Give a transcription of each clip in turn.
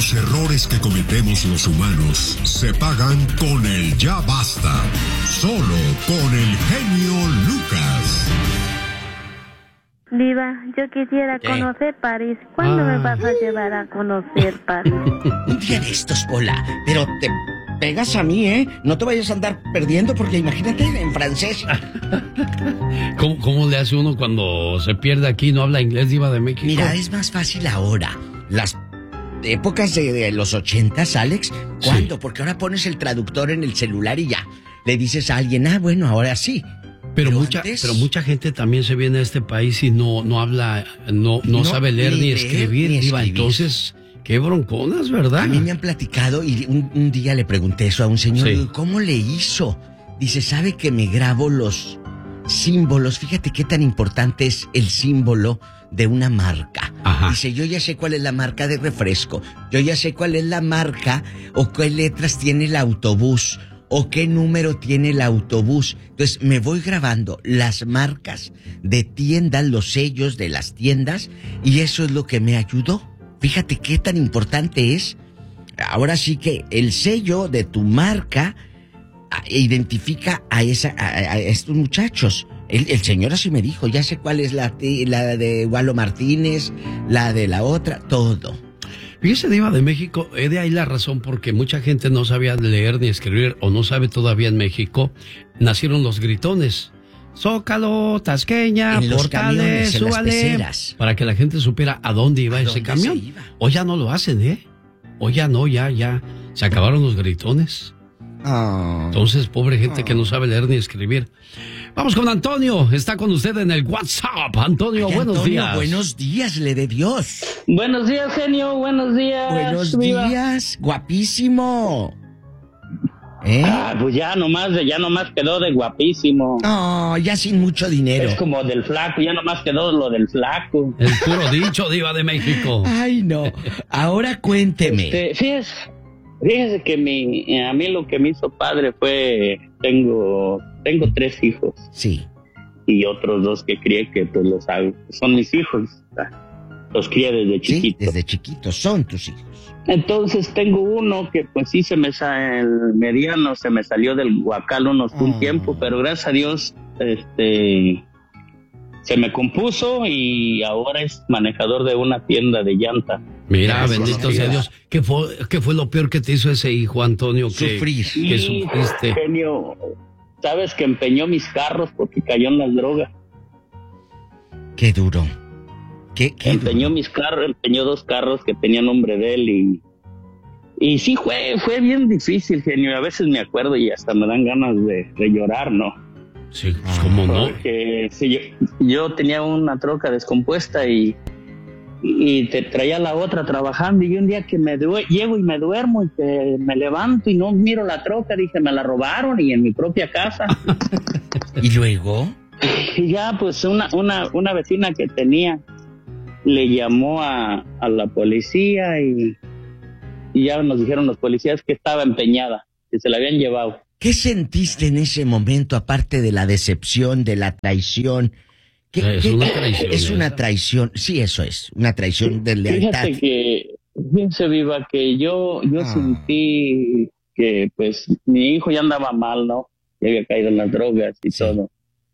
Los errores que cometemos los humanos se pagan con el ya basta. Solo con el genio Lucas. Diva, yo quisiera conocer París. ¿Cuándo me vas a llevar a conocer París? Un día de estos, Pola. Pero te pegas a mí, ¿eh? No te vayas a andar perdiendo porque imagínate en francés. ¿Cómo le hace uno cuando se pierde aquí y no habla inglés, Diva de México? Mira, es más fácil ahora. Las épocas de los 80s, Alex, ¿cuándo? Sí. Porque ahora pones el traductor en el celular y ya. Le dices a alguien, bueno, ahora sí. Pero mucha gente también se viene a este país y no habla, no sabe leer ni escribir, Diva. Entonces, qué bronconas, ¿verdad? A mí me han platicado y un día le pregunté eso a un señor. Sí. ¿Cómo le hizo? Dice, ¿sabe que me grabo los símbolos? Fíjate qué tan importante es el símbolo de una marca. Ajá. Dice, yo ya sé cuál es la marca de refresco. Yo ya sé cuál es la marca o qué letras tiene el autobús. ¿O qué número tiene el autobús? Entonces me voy grabando las marcas de tiendas, los sellos de las tiendas, y eso es lo que me ayudó. Fíjate qué tan importante es. Ahora sí que el sello de tu marca identifica a estos muchachos. El señor así me dijo, ya sé cuál es la de Walo Martínez, la de la otra, todo. Fíjese, Diva de México, de ahí la razón porque mucha gente no sabía leer ni escribir o no sabe todavía en México. Nacieron los gritones. Zócalo, Tasqueña, en Portales, súbale. Para que la gente supiera a dónde iba ese camión. Hoy ya no lo hacen, ¿eh? Hoy ya no, ya. Se acabaron los gritones. Entonces, pobre gente que no sabe leer ni escribir. Vamos con Antonio, está con usted en el WhatsApp. Antonio, buenos días. Buenos días, le de Dios. Buenos días, genio, buenos días. Buenos días, guapísimo. Pues ya nomás quedó de guapísimo. Ya sin mucho dinero. Es como del flaco, ya nomás quedó lo del flaco. El puro dicho, Diva de México. Ay, no. Ahora cuénteme. Fíjese que a mí lo que me hizo padre fue, tengo 3 hijos. Sí. Y otros 2 que crié que pues los hago. Son mis hijos. Los crié desde chiquitos. Sí, desde chiquitos son tus hijos. Entonces tengo uno que pues sí el mediano se me salió del guacal un tiempo, pero gracias a Dios se me compuso y ahora es manejador de una tienda de llanta. Mira, bendito sea Dios. ¿Qué fue lo peor que te hizo ese hijo, Antonio? Sufrir. Que sufriste. Genio, sabes que empeñó mis carros porque cayó en las drogas. Qué duro. Empeñó mis carros, empeñó 2 carros que tenían nombre de él y sí fue bien difícil, genio. A veces me acuerdo y hasta me dan ganas de llorar, ¿no? Sí, pues cómo no. Porque sí, yo tenía una troca descompuesta y te traía la otra trabajando y un día que llego y me duermo y que me levanto y no miro la troca, dije, me la robaron y en mi propia casa. ¿Y luego? Y ya pues una vecina que tenía le llamó a la policía y ya nos dijeron los policías que estaba empeñada, que se la habían llevado. ¿Qué sentiste en ese momento, aparte de la decepción, de la traición? Es una traición. Es una traición, sí, eso es, una traición de lealtad. Fíjense, Viva, que yo sentí que, pues, mi hijo ya andaba mal, ¿no? Ya había caído en las drogas y todo.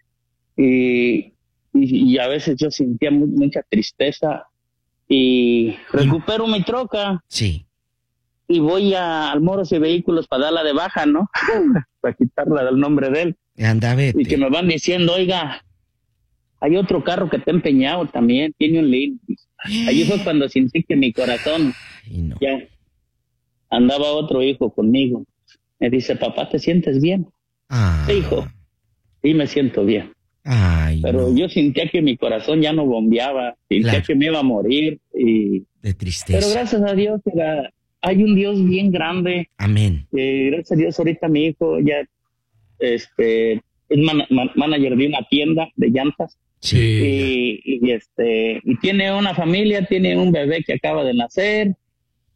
Y a veces yo sentía mucha tristeza y recupero mi troca. Sí. Y voy al Moros y Vehículos para darla de baja, ¿no? Para quitarla del nombre de él. Anda, vete. Y que me van diciendo, oiga, hay otro carro que está empeñado también, tiene un link. Ahí fue cuando sentí que mi corazón ya andaba otro hijo conmigo. Me dice, papá, ¿te sientes bien? Sí, hijo, sí me siento bien. Pero yo sentía que mi corazón ya no bombeaba, sentía que me iba a morir. De tristeza. Pero gracias a Dios hay un Dios bien grande. Amén. Gracias a Dios ahorita mi hijo ya es manager de una tienda de llantas. Sí. Y tiene una familia, tiene un bebé que acaba de nacer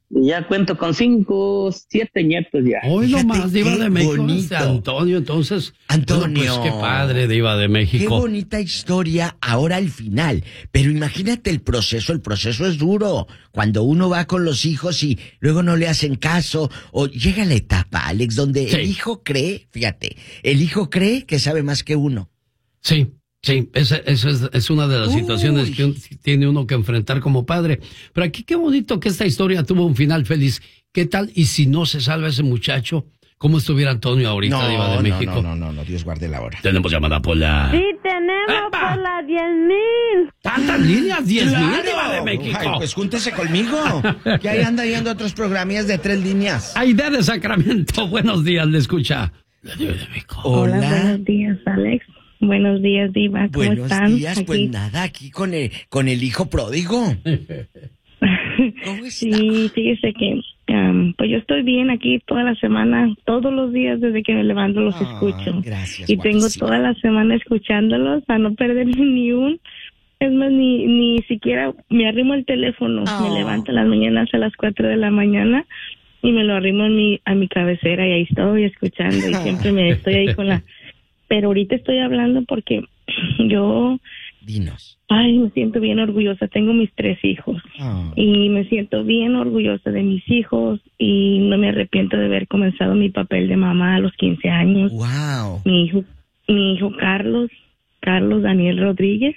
Ya cuento con 5, 7 nietos ya. Hoy nomás, Diva de México. Bonito. Antonio, entonces. Antonio. Pues qué padre, Diva de México. Qué bonita historia ahora al final. Pero imagínate el proceso es duro. Cuando uno va con los hijos y luego no le hacen caso. O llega la etapa, Alex, donde el hijo cree, fíjate, el hijo cree que sabe más que uno. Sí. Sí, esa es una de las situaciones que tiene uno que enfrentar como padre. Pero aquí qué bonito que esta historia tuvo un final feliz. ¿Qué tal? Y si no se salva ese muchacho, ¿cómo estuviera Antonio ahorita, Diva de México? No, Dios guarde la hora. Tenemos llamada por la... Sí, tenemos por la 10,000. ¿Tantas líneas? 10,000, Diva de México. Ay, pues júntese conmigo. Que ahí anda yendo otros programas de 3 líneas. Aide de Sacramento, buenos días, le escucha la Diva de México. Hola, buenos días, Alex. Buenos días, Diva. ¿Cómo están? Buenos días, aquí? Pues nada, aquí con el hijo pródigo. ¿Cómo está? Sí, fíjese que pues yo estoy bien aquí toda la semana, todos los días desde que me levanto los escucho. Gracias, y tengo toda la semana escuchándolos a no perder ni un. Es más, ni siquiera me arrimo el teléfono. Me levanto en las mañanas a las 4 de la mañana y me lo arrimo a mi cabecera y ahí estoy escuchando y siempre me estoy ahí con la... Pero ahorita estoy hablando porque yo... Dinos. Ay, me siento bien orgullosa. Tengo mis 3 hijos. Y me siento bien orgullosa de mis hijos y no me arrepiento de haber comenzado mi papel de mamá a los 15 años. Wow. Mi hijo Carlos Daniel Rodríguez,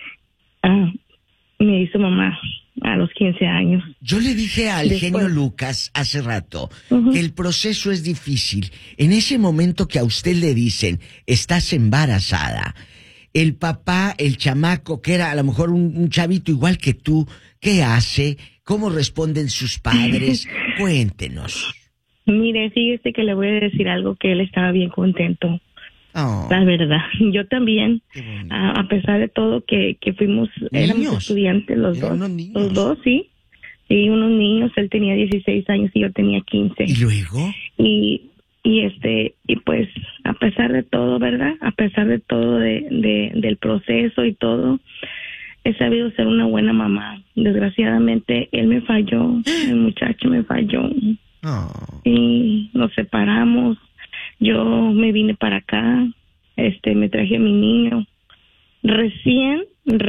me hizo mamá a los 15 años. Yo le dije al genio Lucas hace rato que el proceso es difícil. En ese momento que a usted le dicen, estás embarazada, el papá, el chamaco, que era a lo mejor un chavito igual que tú, ¿qué hace? ¿Cómo responden sus padres? Cuéntenos. Mire, fíjese que le voy a decir algo, que él estaba bien contento. La verdad, yo también, a pesar de todo que fuimos, éramos estudiantes los dos, sí, unos niños. Él tenía 16 años y yo tenía 15. ¿Y luego? Y pues, a pesar de todo, ¿verdad? A pesar de todo del proceso y todo, he sabido ser una buena mamá. Desgraciadamente, él me falló, el muchacho me falló. Y nos separamos. Yo me vine para acá, me traje a mi niño, recién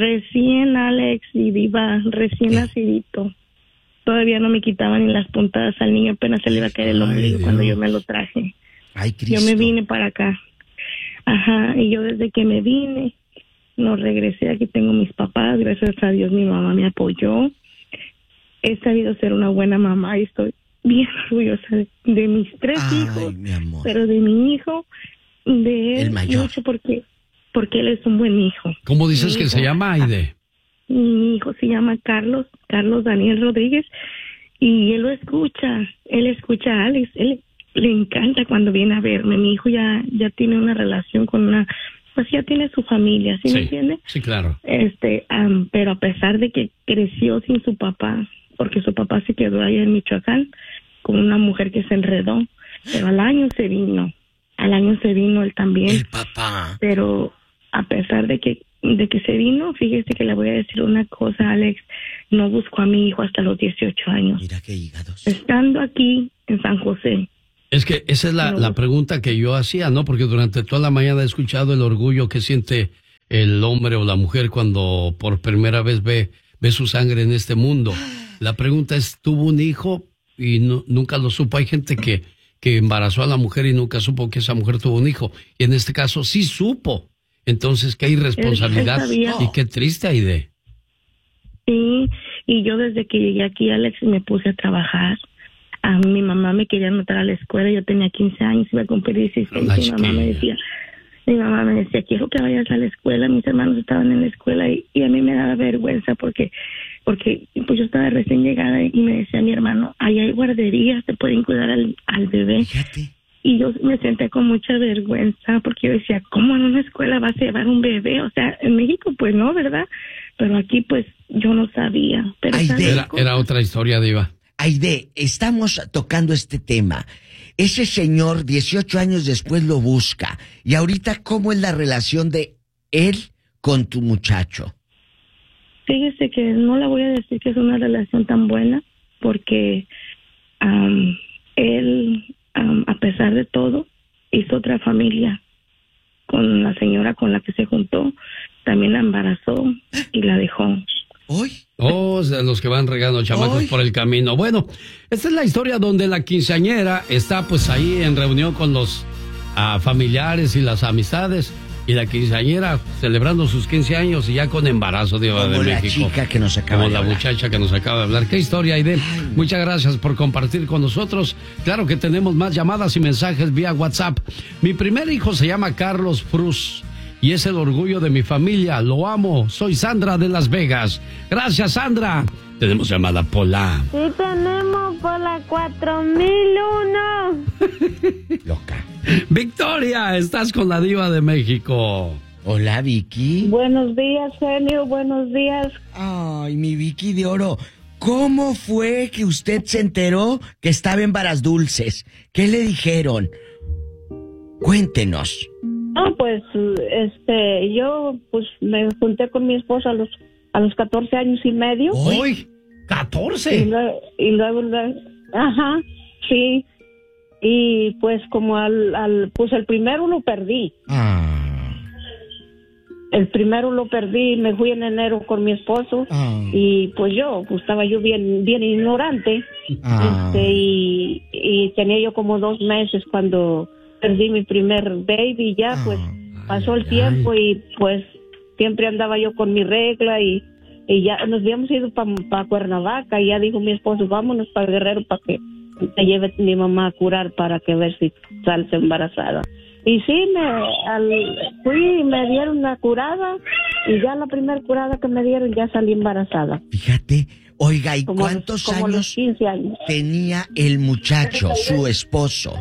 Alex y Diva, recién nacidito. Todavía no me quitaban ni las puntadas al niño, apenas se le iba a caer el ombligo cuando yo me lo traje. Ay, Cristo. Yo me vine para acá. Y yo desde que me vine, no regresé. Aquí tengo mis papás, gracias a Dios mi mamá me apoyó. He sabido ser una buena mamá y estoy bien orgullosa de mis 3 hijos, mi amor. Pero de mi hijo, de él, el mayor, mucho porque él es un buen hijo. ¿Cómo dices que se llama, Aide? Mi hijo se llama Carlos Daniel Rodríguez, y él escucha a Alex. Él le encanta cuando viene a verme. Mi hijo ya tiene una relación con pues ya tiene su familia, ¿sí me entiende? Sí, claro. Pero a pesar de que creció sin su papá, porque su papá se quedó allá en Michoacán con una mujer que se enredó, pero al año se vino él también. El papá. Pero a pesar de que se vino, fíjese que le voy a decir una cosa, Alex, no busco a mi hijo hasta los 18 años. Mira qué hígados. Estando aquí en San José. Es que esa es la pregunta que yo hacía, ¿no? Porque durante toda la mañana he escuchado el orgullo que siente el hombre o la mujer cuando por primera vez ve su sangre en este mundo. La pregunta es, ¿tuvo un hijo y nunca lo supo? Hay gente que embarazó a la mujer y nunca supo que esa mujer tuvo un hijo. Y en este caso sí supo. Entonces, qué irresponsabilidad y qué triste, Aide. Sí, y yo desde que llegué aquí, Alex, me puse a trabajar. A mi mamá me quería anotar a la escuela, yo tenía 15 años, iba a cumplir 16, y mi mamá me decía, quiero que vayas a la escuela. Mis hermanos estaban en la escuela y a mí me daba vergüenza porque pues yo estaba recién llegada y me decía mi hermano, ahí hay guarderías, te pueden cuidar al bebé. Fíjate. Y yo me senté con mucha vergüenza porque yo decía, ¿cómo en una escuela vas a llevar un bebé? O sea, en México pues no, ¿verdad? Pero aquí pues yo no sabía. Pero era otra historia, Diva. Aide, estamos tocando este tema. Ese señor 18 años después lo busca. Y ahorita, ¿cómo es la relación de él con tu muchacho? Fíjese que no le voy a decir que es una relación tan buena, porque él, a pesar de todo, hizo otra familia con la señora con la que se juntó, también la embarazó y la dejó. ¿Hoy? Oh, de los que van regando chamacos por el camino. Bueno, esta es la historia donde la quinceañera está pues ahí en reunión con los familiares y las amistades, y la quinceañera celebrando sus 15 años y ya con embarazo, Diva de México. Chica que nos acaba como la muchacha que nos acaba de hablar. ¿Qué historia hay de? Muchas gracias por compartir con nosotros. Claro que tenemos más llamadas y mensajes vía WhatsApp. Mi primer hijo se llama Carlos Frus y es el orgullo de mi familia. Lo amo. Soy Sandra de Las Vegas. Gracias, Sandra. Tenemos llamada Pola. Sí, tenemos Pola 4001. Loca. Victoria, estás con la Diva de México. Hola, Vicky. Buenos días, genio, buenos días. Ay, mi Vicky de oro. ¿Cómo fue que usted se enteró que estaba en Varas Dulces? ¿Qué le dijeron? Cuéntenos. No, pues, yo, pues, me junté con mi esposa a los 14 años y medio. ¡Uy! ¿14? Y luego, ajá, sí. Y pues como pues el primero lo perdí. El primero lo perdí, me fui en enero con mi esposo. Y pues estaba yo bien ignorante. Y tenía yo como 2 meses cuando perdí mi primer baby. Ya pues pasó el tiempo y pues siempre andaba yo con mi regla y ya nos habíamos ido para Cuernavaca y ya dijo mi esposo, vámonos para Guerrero para que te lleve mi mamá a curar para que ver si sales embarazada. Y sí, fui y me dieron la curada y ya la primera curada que me dieron ya salí embarazada. Fíjate, oiga, ¿y cuántos años 15 años tenía el muchacho, su esposo?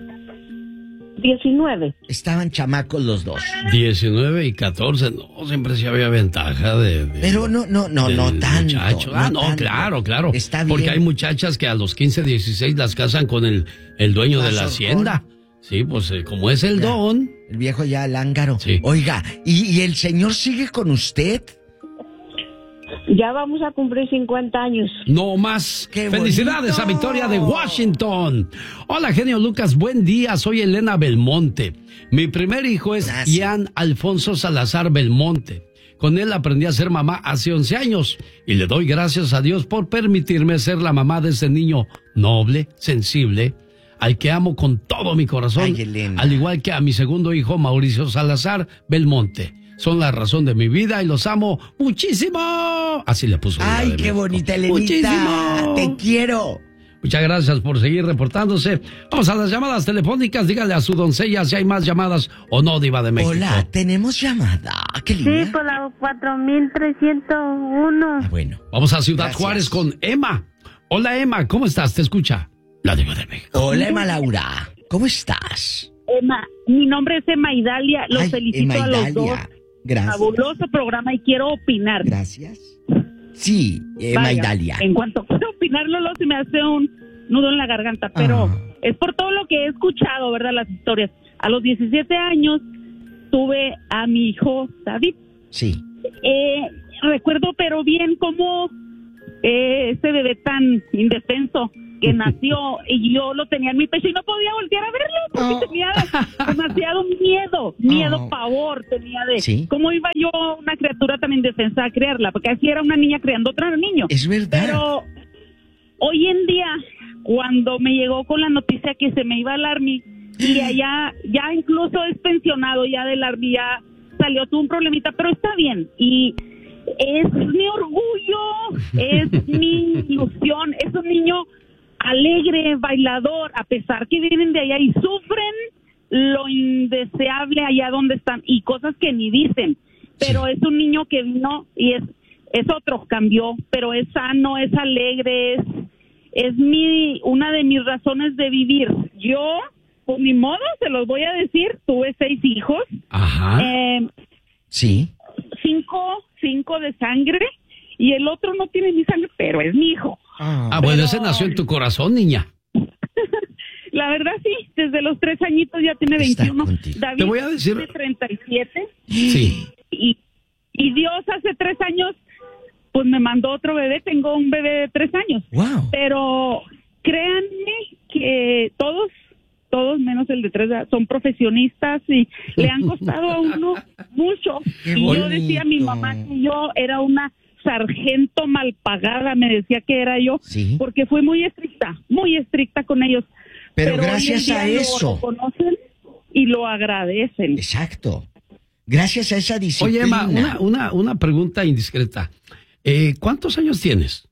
19. Estaban chamacos los dos. 19 y 14, no, siempre sí había ventaja de pero no tanto. Muchacho. No, tanto. Claro. Está bien. Porque hay muchachas que a los 15, 16 las casan con el dueño de la hacienda. Sí, pues como es el don. El viejo ya lángaro. Sí. Oiga, ¿y el señor sigue con usted? Ya vamos a cumplir 50 años. No más. ¡Qué felicidades bonito! a Victoria de Washington. Hola, genio Lucas, buen día. Soy Elena Belmonte. Mi primer hijo es Ian Alfonso Salazar Belmonte. Con él aprendí a ser mamá hace 11 años y le doy gracias a Dios por permitirme ser la mamá de ese niño noble, sensible, al que amo con todo mi corazón. Ay, Elena. Al igual que a mi segundo hijo, Mauricio Salazar Belmonte. Son la razón de mi vida y los amo muchísimo. Así le puso. Ay, qué bonita, Elenita. Muchísimo. Te quiero. Muchas gracias por seguir reportándose. Vamos a las llamadas telefónicas. Dígale a su doncella si hay más llamadas o no, Diva de México. Hola, tenemos llamada. ¿Qué línea? Sí, por la 4301. Bueno. Vamos a Ciudad Juárez con Emma. Hola, Emma, ¿cómo estás? Te escucha la Diva de México. Hola, Emma Laura. ¿Cómo estás? Emma, mi nombre es Emma Idalia. Los felicito Emma a los Idalia. dos. Gracias. Fabuloso programa y quiero opinar. Gracias. Sí, Emma Idalia. En cuanto puedo opinar, Lolo, se me hace un nudo en la garganta, pero es por todo lo que he escuchado, ¿verdad? Las historias. A los 17 años tuve a mi hijo David. Sí. Recuerdo pero bien cómo ese bebé tan indefenso que nació y yo lo tenía en mi pecho y no podía voltear a verlo porque tenía demasiado miedo, pavor tenía de cómo iba yo, una criatura tan indefensa, a criarla, porque así era una niña criando otro niño. Es verdad. Pero hoy en día, cuando me llegó con la noticia que se me iba al Army y allá ya incluso es pensionado ya del Army, ya salió, tuvo un problemita, pero está bien y es mi orgullo, es mi ilusión, es un niño alegre, bailador, a pesar que vienen de allá y sufren lo indeseable allá donde están y cosas que ni dicen, pero es un niño que vino y es otro, cambió, pero es sano, es alegre, es una de mis razones de vivir. Yo, por mi modo, se los voy a decir, tuve 6 hijos. Ajá. Sí. 5 de sangre y el otro no tiene mi sangre, pero es mi hijo. Bueno, ese nació en tu corazón, niña. La verdad sí, desde los 3 añitos ya tiene 21. David te voy a decir... tiene 37. Sí. Y Dios hace 3 años pues me mandó otro bebé. Tengo un bebé de 3 años. Wow. Pero créanme que todos menos el de 3 son profesionistas y le han costado a uno mucho. Y yo decía a mi mamá que yo era una sargento mal pagada, me decía que era yo, ¿sí? Porque fui muy estricta con ellos. Pero gracias a eso lo reconocen y lo agradecen. Exacto. Gracias a esa disciplina. Oye, Emma, una pregunta indiscreta. ¿Cuántos años tienes?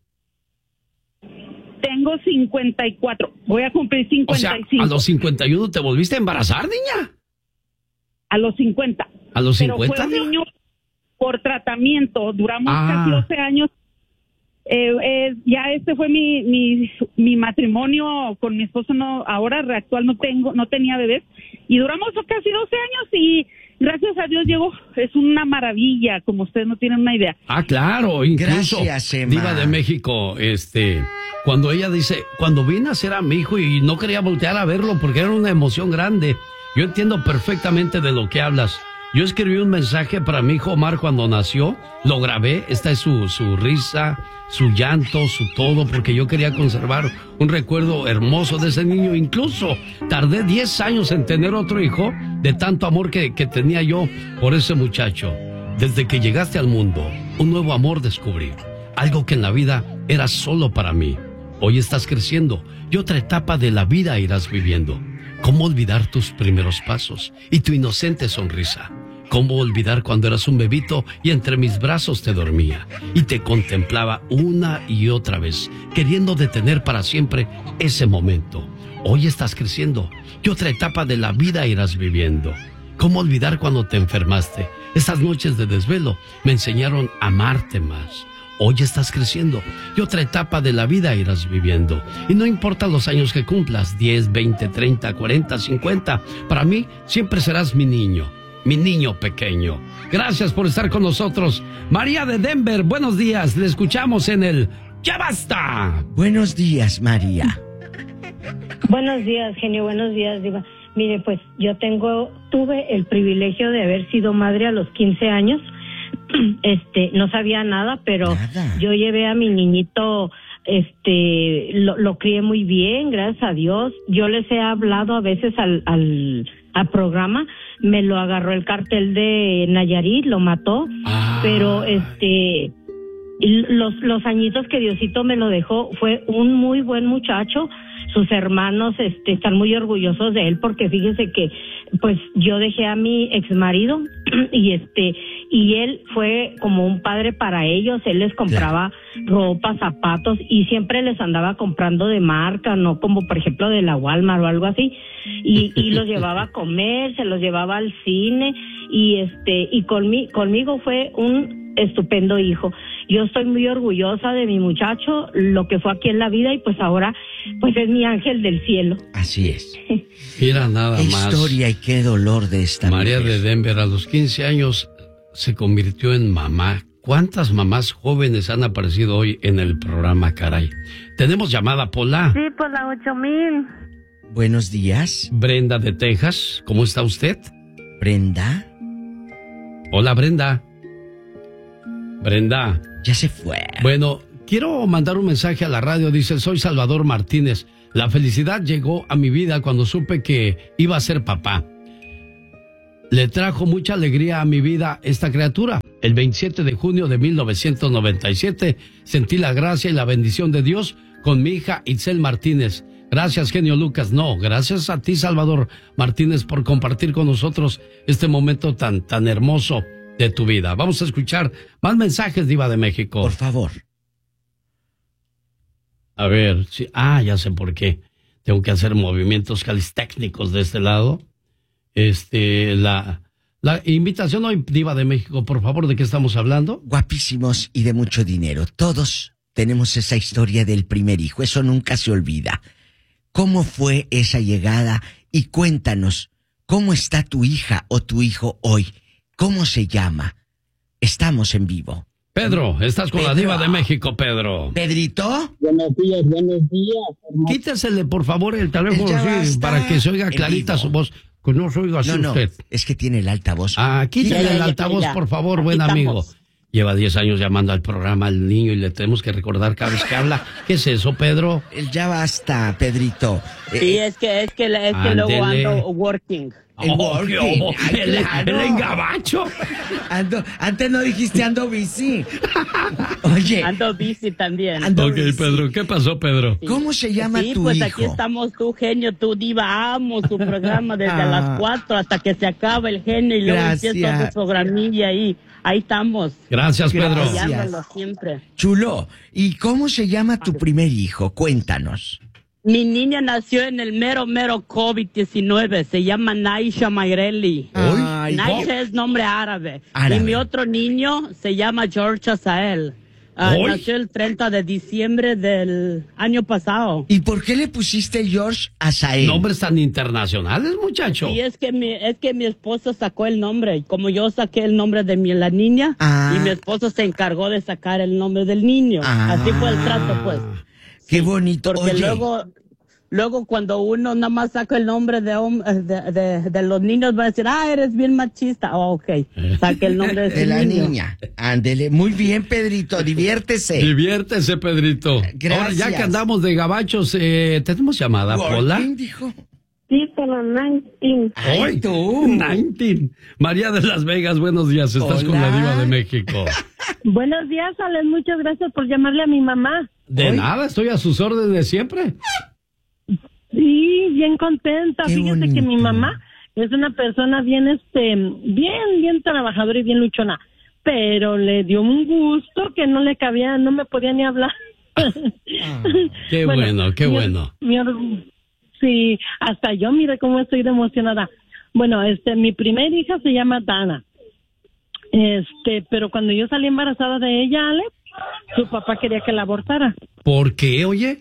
Tengo 54. Voy a cumplir 55. O sea, ¿a los 51 te volviste a embarazar, niña? A los 50. ¿A los 50? Pero fue un niño por tratamiento. Duramos casi 12 años. Ya este fue mi matrimonio con mi esposo. Ahora actual no tenía bebés. Y duramos casi 12 años y gracias a Dios llegó. Es una maravilla, como ustedes no tienen una idea. Ah, claro, incluso gracias, Emma. Diva de México, cuando ella dice, cuando vine a ser a mi hijo y no quería voltear a verlo porque era una emoción grande. Yo entiendo perfectamente de lo que hablas. Yo escribí un mensaje para mi hijo Omar cuando nació, lo grabé, esta es su risa, su llanto, su todo, porque yo quería conservar un recuerdo hermoso de ese niño. Incluso tardé 10 años en tener otro hijo de tanto amor que tenía yo por ese muchacho. Desde que llegaste al mundo, un nuevo amor descubrí, algo que en la vida era solo para mí. Hoy estás creciendo y otra etapa de la vida irás viviendo. ¿Cómo olvidar tus primeros pasos y tu inocente sonrisa? ¿Cómo olvidar cuando eras un bebito y entre mis brazos te dormía y te contemplaba una y otra vez, queriendo detener para siempre ese momento? Hoy estás creciendo y otra etapa de la vida irás viviendo. ¿Cómo olvidar cuando te enfermaste? Estas noches de desvelo me enseñaron a amarte más. Hoy estás creciendo y otra etapa de la vida irás viviendo. Y no importa los años que cumplas, 10, 20, 30, 40, 50. Para mí siempre serás mi niño pequeño. Gracias por estar con nosotros. María de Denver, buenos días. Le escuchamos en el Ya Basta. Buenos días, María. Buenos días, genio. Buenos días, Diva. Mire, pues yo tuve el privilegio de haber sido madre a los 15 años. No sabía nada, pero yo llevé a mi niñito, lo crié muy bien, gracias a Dios. Yo les he hablado a veces al programa, me lo agarró el cartel de Nayarit, lo mató, pero los añitos que Diosito me lo dejó, fue un muy buen muchacho. Sus hermanos están muy orgullosos de él porque fíjese que pues yo dejé a mi exmarido y él fue como un padre para ellos. Él les compraba ropa, zapatos y siempre les andaba comprando de marca, no como por ejemplo de la Walmart o algo así, y los llevaba a comer, se los llevaba al cine y conmigo fue un estupendo hijo. Yo estoy muy orgullosa de mi muchacho, lo que fue aquí en la vida, y pues ahora pues es mi ángel del cielo. Así es. Mira nada qué más. Historia y qué dolor de esta María mujer. de Denver a los 15 años se convirtió en mamá. ¿Cuántas mamás jóvenes han aparecido hoy en el programa, caray? Tenemos llamada, Pola. Sí, por la 8000. Buenos días. Brenda de Texas, ¿cómo está usted? Brenda. Hola, Brenda. Brenda. Ya se fue. Bueno, quiero mandar un mensaje a la radio. Dice, soy Salvador Martínez. La felicidad llegó a mi vida cuando supe que iba a ser papá. Le trajo mucha alegría a mi vida esta criatura. El 27 de junio de 1997 sentí la gracia y la bendición de Dios con mi hija Itzel Martínez. Gracias, genio Lucas. No, gracias a ti, Salvador Martínez, por compartir con nosotros este momento tan hermoso de tu vida. Vamos a escuchar más mensajes, Diva de México. Por favor. A ver, sí. Ya sé por qué. Tengo que hacer movimientos calistécnicos de este lado. La invitación hoy, Diva de México, por favor, ¿de qué estamos hablando? Guapísimos y de mucho dinero. Todos tenemos esa historia del primer hijo. Eso nunca se olvida. ¿Cómo fue esa llegada? Y cuéntanos, ¿cómo está tu hija o tu hijo hoy? ¿Cómo se llama? Estamos en vivo. Pedro, estás con la Diva de México, Pedro. ¿Pedrito? Buenos días, hermano. Quítesele, por favor, el teléfono sí, para que se oiga clarita su voz. Que no se oiga así usted. Es que tiene el altavoz. Quítale el altavoz, por favor, buen amigo. Lleva 10 años llamando al programa al niño y le tenemos que recordar cada vez que habla. ¿Qué es eso, Pedro? El ya basta, Pedrito. Sí, es que luego ando working. El engabacho. Antes no dijiste ando bici. Oye. Ando bici también. Pedro, ¿qué pasó, Pedro? Sí. ¿Cómo se llama tu pues hijo? Aquí estamos, tu genio, tu diva, amo su programa desde las 4 hasta que se acaba el genio y luego empieza su programilla ahí. Ahí estamos. Gracias, Pedro. Siempre. Chulo, ¿y cómo se llama tu primer hijo? Cuéntanos. Mi niña nació en el mero COVID-19. Se llama Naisha Mayreli. Naisha es nombre árabe. Y mi otro niño se llama George Asael. Nació el 30 de diciembre del año pasado. ¿Y por qué le pusiste George Asael? Nombres tan internacionales, muchacho. Y es que mi esposo sacó el nombre. Como yo saqué el nombre de la niña, y mi esposo se encargó de sacar el nombre del niño. Así fue el trato, pues. Qué bonito. Porque luego cuando uno nada más saca el nombre de los niños, va a decir, eres bien machista. Ok, saque el nombre de la niña. Ándele, muy bien, Pedrito, diviértese. Diviértese, Pedrito. Gracias. Ahora, ya que andamos de gabachos, ¿tenemos llamada, Pola? Sí, pero 19. ¡Ay, tú! 19. María de Las Vegas, buenos días, estás con la Diva de México. Buenos días, Alex, muchas gracias por llamarle a mi mamá. De nada, estoy a sus órdenes siempre. Sí, bien contenta. Qué Fíjese bonito. que mi mamá es una persona bien trabajadora y bien luchona, pero le dio un gusto que no le cabía, no me podía ni hablar. Qué bueno. Sí, hasta yo, mire cómo estoy de emocionada. Bueno, mi primer hija se llama Dana. Pero cuando yo salí embarazada de ella, Alex, su papá quería que la abortara. ¿Por qué, oye?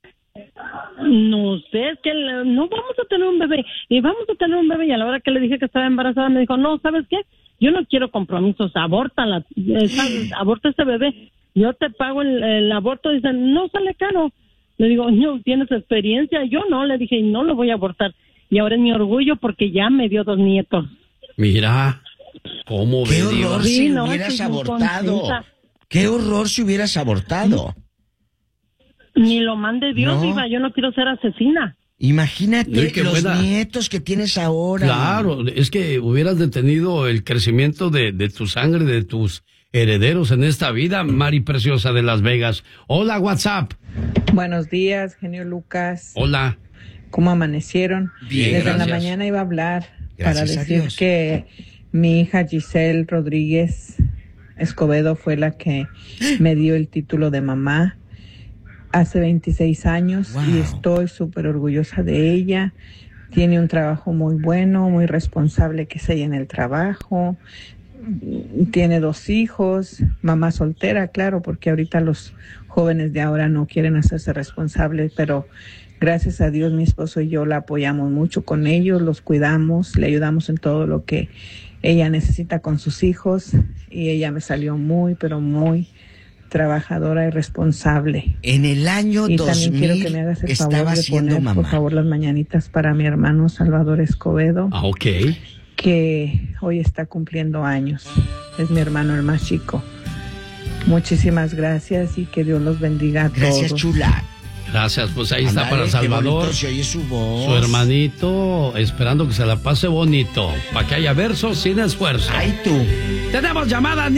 No sé, es que no vamos a tener un bebé. Y vamos a tener un bebé. Y a la hora que le dije que estaba embarazada, me dijo, no, ¿sabes qué? Yo no quiero compromisos, abórtala, aborta ese bebé. Yo te pago el aborto. Dicen, no sale caro. Le digo, no, ¿tienes experiencia? Yo no, le dije, no lo voy a abortar. Y ahora es mi orgullo porque ya me dio 2 nietos. Mira, ¿cómo qué ve, horror si hubieras abortado. Qué horror si hubieras abortado. Ni lo mande Dios, Diva, yo no quiero ser asesina. Imagínate los nietos que tienes ahora. Claro, es que hubieras detenido el crecimiento de tu sangre, de tus herederos en esta vida, Mari Preciosa de Las Vegas. Hola, WhatsApp. Buenos días, genio Lucas. Hola. ¿Cómo amanecieron? Bien, Desde gracias. la mañana iba a hablar Gracias para decir que mi hija Giselle Rodríguez Escobedo fue la que me dio el título de mamá hace 26 años. Wow. Y estoy súper orgullosa de ella. Tiene un trabajo muy bueno, muy responsable que es ella en el trabajo. Tiene 2 hijos, mamá soltera, claro, porque ahorita los jóvenes de ahora no quieren hacerse responsables, pero gracias a Dios mi esposo y yo la apoyamos mucho con ellos, los cuidamos, le ayudamos en todo lo que ella necesita con sus hijos y ella me salió muy, pero muy trabajadora y responsable. En el año 2000 también quiero que me hagas el favor de poner, mamá. por favor, las mañanitas para mi hermano Salvador Escobedo. Ok. Que hoy está cumpliendo años. Es mi hermano el más chico. Muchísimas gracias y que Dios los bendiga a todos. Gracias, chula. Gracias, pues ahí está para Salvador. Se oye su voz. Su hermanito, esperando que se la pase bonito. Para que haya versos sin esfuerzo. Ay, tú. Tenemos llamada.